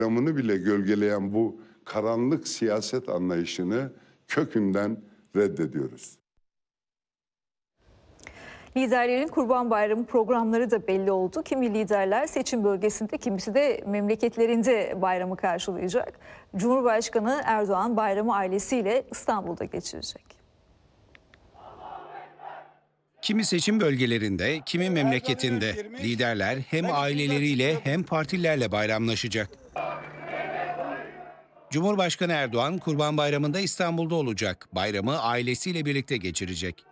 bayramını bile gölgeleyen bu karanlık siyaset anlayışını kökünden reddediyoruz. Liderlerin Kurban Bayramı programları da belli oldu. Kimi liderler seçim bölgesinde, kimisi de memleketlerinde bayramı karşılayacak. Cumhurbaşkanı Erdoğan bayramı ailesiyle İstanbul'da geçirecek. Kimi seçim bölgelerinde, kimi memleketinde liderler hem aileleriyle hem partilerle bayramlaşacak. Cumhurbaşkanı Erdoğan Kurban Bayramı'nda İstanbul'da olacak. Bayramı ailesiyle birlikte geçirecek.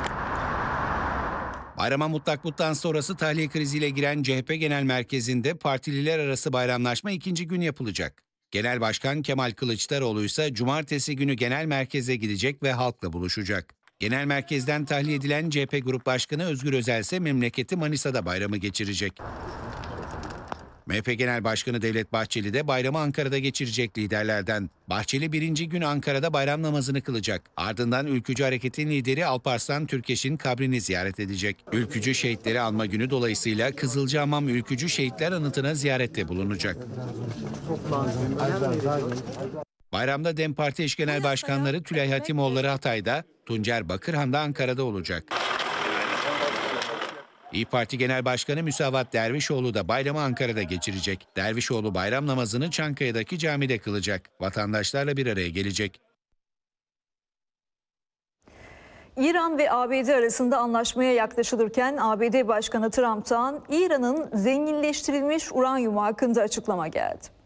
Bayrama mutlaklıktan sonrası tahliye kriziyle giren CHP Genel Merkezi'nde partililer arası bayramlaşma ikinci gün yapılacak. Genel Başkan Kemal Kılıçdaroğlu ise cumartesi günü genel merkeze gidecek ve halkla buluşacak. Genel merkezden tahliye edilen CHP Grup Başkanı Özgür Özel ise memleketi Manisa'da bayramı geçirecek. MHP Genel Başkanı Devlet Bahçeli de bayramı Ankara'da geçirecek liderlerden. Bahçeli birinci gün Ankara'da bayram namazını kılacak. Ardından Ülkücü Hareket'in lideri Alparslan Türkeş'in kabrini ziyaret edecek. Ülkücü şehitleri anma günü dolayısıyla Kızılcahamam Ülkücü Şehitler Anıtı'na ziyarette bulunacak. Bayramda DEM Parti eş genel başkanları Tülay Hatimoğulları Hatay'da, Tuncer Bakırhan da Ankara'da olacak. İYİ Parti Genel Başkanı Müsavat Dervişoğlu da bayramı Ankara'da geçirecek. Dervişoğlu bayram namazını Çankaya'daki camide kılacak. Vatandaşlarla bir araya gelecek. İran ve ABD arasında anlaşmaya yaklaşılırken ABD Başkanı Trump'tan İran'ın zenginleştirilmiş uranyumu hakkında açıklama geldi.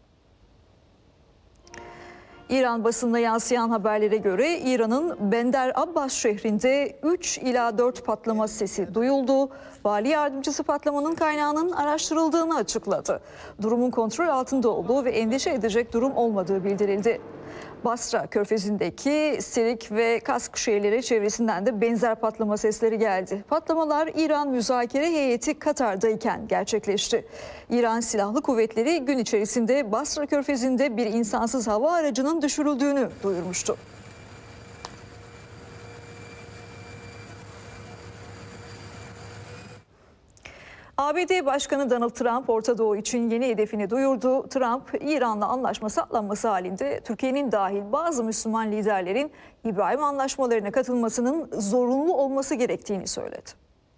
İran basınına yansıyan haberlere göre İran'ın Bender Abbas şehrinde 3 ila 4 patlama sesi duyuldu. Vali yardımcısı patlamanın kaynağının araştırıldığını açıkladı. Durumun kontrol altında olduğu ve endişe edecek durum olmadığı bildirildi. Basra Körfezi'ndeki Sirik ve Kask şehirleri çevresinden de benzer patlama sesleri geldi. Patlamalar İran müzakere heyeti Katar'dayken gerçekleşti. İran Silahlı Kuvvetleri gün içerisinde Basra Körfezi'nde bir insansız hava aracının düşürüldüğünü duyurmuştu. ABD Başkanı Donald Trump Orta Doğu için yeni hedefini duyurdu. Trump, İran'la anlaşma sağlanması halinde Türkiye'nin dahil bazı Müslüman liderlerin İbrahim anlaşmalarına katılmasının zorunlu olması gerektiğini söyledi.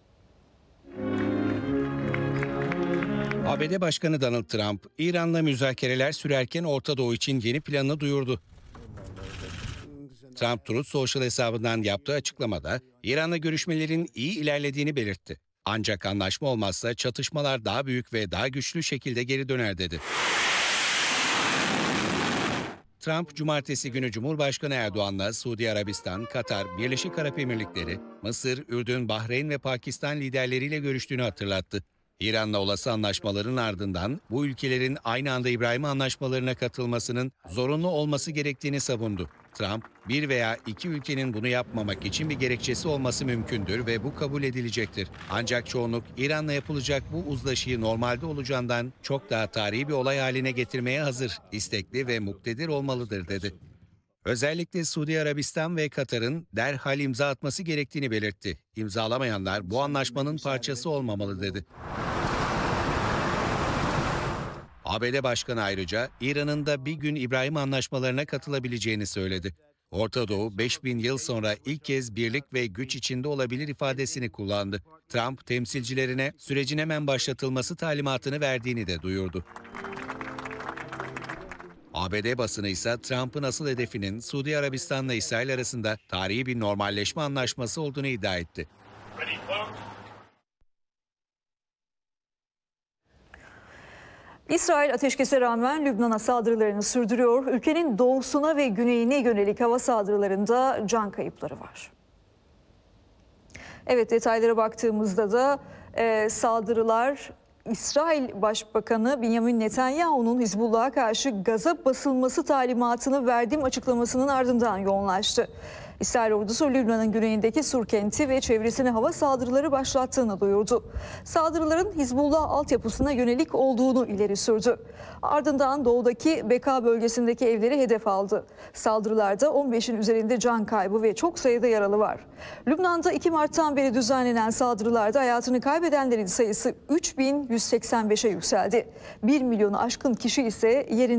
ABD Başkanı Donald Trump, İran'la müzakereler sürerken Orta Doğu için yeni planını duyurdu. Trump Truth Social hesabından yaptığı açıklamada İran'la görüşmelerin iyi ilerlediğini belirtti. Ancak anlaşma olmazsa çatışmalar daha büyük ve daha güçlü şekilde geri döner dedi. Trump, cumartesi günü Cumhurbaşkanı Erdoğan'la Suudi Arabistan, Katar, Birleşik Arap Emirlikleri, Mısır, Ürdün, Bahreyn ve Pakistan liderleriyle görüştüğünü hatırlattı. İran'la olası anlaşmaların ardından bu ülkelerin aynı anda İbrahim anlaşmalarına katılmasının zorunlu olması gerektiğini savundu. Trump, bir veya iki ülkenin bunu yapmamak için bir gerekçesi olması mümkündür ve bu kabul edilecektir. Ancak çoğunluk İran'la yapılacak bu uzlaşıyı normalde olacağından çok daha tarihi bir olay haline getirmeye hazır, istekli ve muktedir olmalıdır dedi. Özellikle Suudi Arabistan ve Katar'ın derhal imza atması gerektiğini belirtti. İmzalamayanlar bu anlaşmanın parçası olmamalı dedi. ABD Başkanı ayrıca İran'ın da bir gün İbrahim anlaşmalarına katılabileceğini söyledi. Orta Doğu 5000 yıl sonra ilk kez birlik ve güç içinde olabilir ifadesini kullandı. Trump temsilcilerine sürecin hemen başlatılması talimatını verdiğini de duyurdu. ABD basını ise Trump'ın asıl hedefinin Suudi Arabistan'la İsrail arasında tarihi bir normalleşme anlaşması olduğunu iddia etti. İsrail ateşkese rağmen Lübnan'a saldırılarını sürdürüyor. Ülkenin doğusuna ve güneyine yönelik hava saldırılarında can kayıpları var. Evet, detaylara baktığımızda da saldırılar İsrail Başbakanı Benjamin Netanyahu'nun Hizbullah'a karşı gaza basılması talimatını verdiğim açıklamasının ardından yoğunlaştı. İsrail ordusu Lübnan'ın güneyindeki Sur kenti ve çevresine hava saldırıları başlattığını duyurdu. Saldırıların Hizbullah altyapısına yönelik olduğunu ileri sürdü. Ardından doğudaki Beka bölgesindeki evleri hedef aldı. Saldırılarda 15'in üzerinde can kaybı ve çok sayıda yaralı var. Lübnan'da 2 Mart'tan beri düzenlenen saldırılarda hayatını kaybedenlerin sayısı 3185'e yükseldi. 1 milyonu aşkın kişi ise yerinde